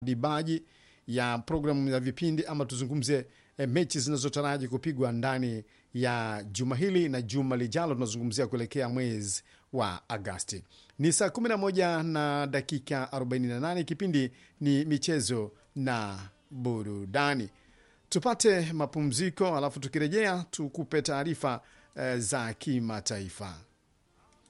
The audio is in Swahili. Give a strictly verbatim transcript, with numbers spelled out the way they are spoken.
dibaji ya programu ya vipindi ama tuzungumze e, mechi zinazotaraji kupigwa ndani ya juma hili na juma lijalo. Tunazungumzia kuelekea mwezi wa Agosti. Ni saa kumi na moja na dakika arobaini na nane. Kipindi ni michezo na burudani. Tupate mapumziko, alafu tukirejea tukupe taarifa e, za kimataifa.